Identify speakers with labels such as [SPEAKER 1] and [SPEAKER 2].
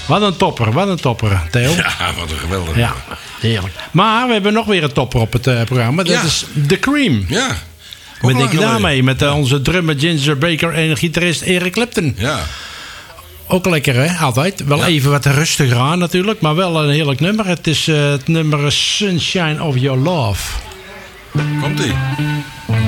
[SPEAKER 1] Wat een topper, Theo.
[SPEAKER 2] Ja, wat een geweldig.
[SPEAKER 1] Ja, heerlijk. Maar we hebben nog weer een topper op het programma. Dat is The Cream.
[SPEAKER 2] Ja.
[SPEAKER 1] Met Nicky daarmee, met onze drummer Ginger Baker en gitarist Eric Clapton.
[SPEAKER 2] Ja.
[SPEAKER 1] Ook lekker, hè? Altijd. Wel even wat rustiger aan natuurlijk, maar wel een heerlijk nummer. Het is het nummer Sunshine of Your Love.
[SPEAKER 2] Komt-ie.